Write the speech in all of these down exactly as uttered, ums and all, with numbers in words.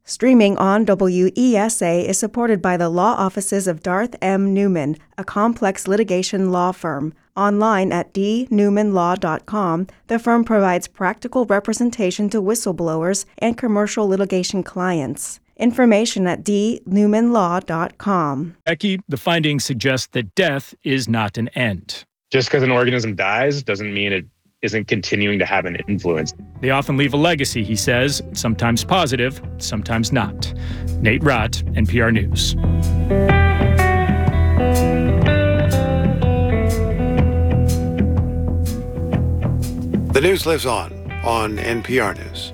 Streaming on W E S A is supported by the law offices of Darth M. Newman, a complex litigation law firm. Online at d newman law dot com, the firm provides practical representation to whistleblowers and commercial litigation clients. Information at d newman law dot com. Becky, the findings suggest that death is not an end. Just because an organism dies doesn't mean it isn't continuing to have an influence. They often leave a legacy, he says, sometimes positive, sometimes not. Nate Rott, N P R News. The news lives on on N P R News.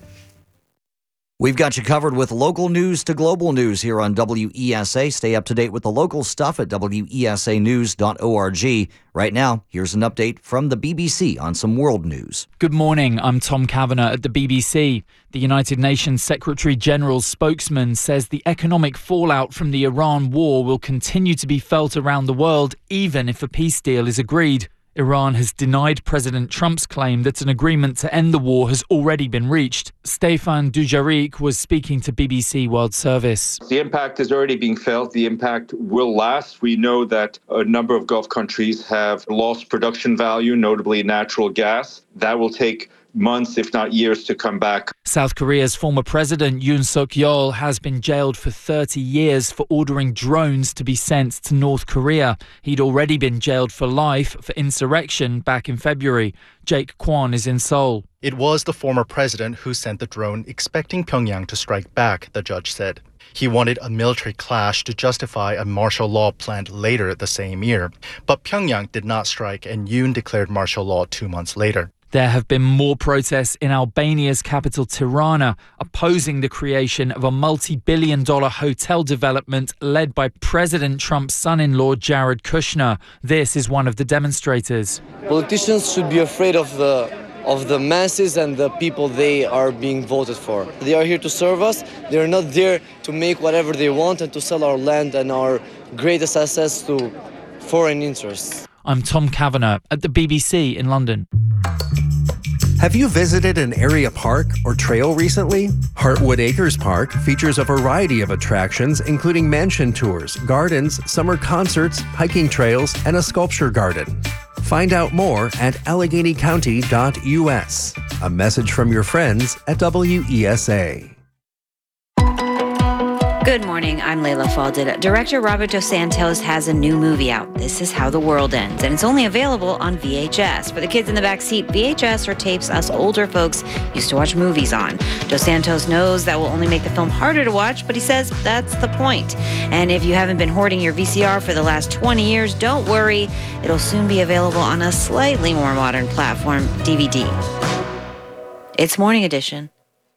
We've got you covered with local news to global news here on W E S A. Stay up to date with the local stuff at W E S A news dot org. Right now, here's an update from the B B C on some world news. Good morning, I'm Tom Kavanagh at the B B C. The United Nations Secretary-General's spokesman says the economic fallout from the Iran war will continue to be felt around the world, even if a peace deal is agreed. Iran has denied President Trump's claim that an agreement to end the war has already been reached. Stefan Dujarric was speaking to B B C World Service. The impact is already being felt. The impact will last. We know that a number of Gulf countries have lost production value, notably natural gas. That will take months, if not years, to come back. South Korea's former president Yoon Suk-yeol has been jailed for thirty years for ordering drones to be sent to North Korea. He'd already been jailed for life for insurrection back in February. Jake Kwon is in Seoul. It was the former president who sent the drone expecting Pyongyang to strike back, the judge said. He wanted a military clash to justify a martial law planned later the same year. But Pyongyang did not strike, and Yoon declared martial law two months later. There have been more protests in Albania's capital Tirana, opposing the creation of a multi-billion dollar hotel development led by President Trump's son-in-law Jared Kushner. This is one of the demonstrators. Politicians should be afraid of the of the masses and the people they are being voted for. They are here to serve us. They are not there to make whatever they want and to sell our land and our greatest assets to foreign interests. I'm Tom Kavanagh at the B B C in London. Have you visited an area park or trail recently? Heartwood Acres Park features a variety of attractions, including mansion tours, gardens, summer concerts, hiking trails, and a sculpture garden. Find out more at allegheny county dot U S. A message from your friends at W E S A. Good morning, I'm Layla Falded. Director Robert Dos Santos has a new movie out, This Is How the World Ends, and it's only available on V H S. For the kids in the back seat, V H S are tapes us older folks used to watch movies on. Dos Santos knows that will only make the film harder to watch, but he says that's the point. And if you haven't been hoarding your V C R for the last twenty years, don't worry. It'll soon be available on a slightly more modern platform, D V D. It's Morning Edition.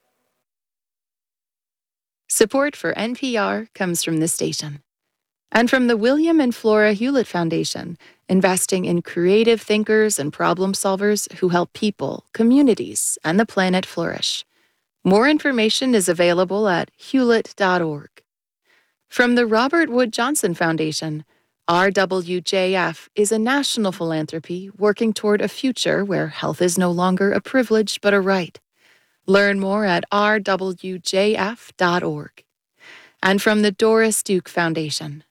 Support for N P R comes from this station and from the William and Flora Hewlett Foundation, investing in creative thinkers and problem solvers who help people, communities, and the planet flourish. More information is available at hewlett dot org. From the Robert Wood Johnson Foundation, R W J F is a national philanthropy working toward a future where health is no longer a privilege but a right. Learn more at r w j f dot org. And from the Doris Duke Foundation.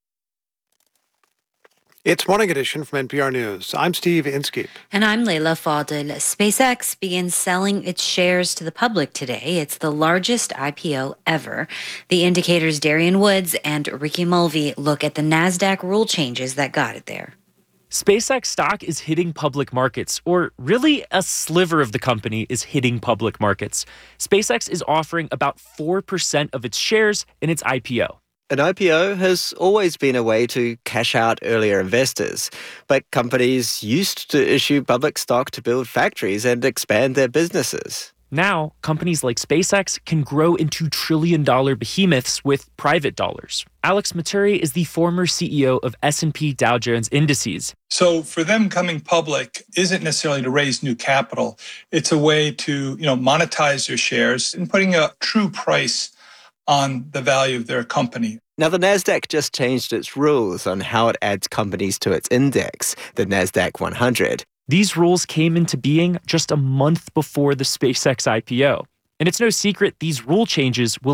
It's Morning Edition from N P R News. I'm Steve Inskeep. And I'm Layla Faldel. SpaceX begins selling its shares to the public today. It's the largest I P O ever. The Indicator's Darian Woods and Ricky Mulvey look at the NASDAQ rule changes that got it there. SpaceX stock is hitting public markets, or really a sliver of the company is hitting public markets. SpaceX is offering about four percent of its shares in its I P O. An I P O has always been a way to cash out earlier investors, but companies used to issue public stock to build factories and expand their businesses. Now, companies like SpaceX can grow into trillion-dollar behemoths with private dollars. Alex Maturi is the former C E O of S and P Dow Jones Indices. So for them coming public isn't necessarily to raise new capital. It's a way to, you know, monetize their shares and putting a true price on the value of their company. Now, the NASDAQ just changed its rules on how it adds companies to its index, the NASDAQ one hundred. These rules came into being just a month before the SpaceX I P O. And it's no secret these rule changes will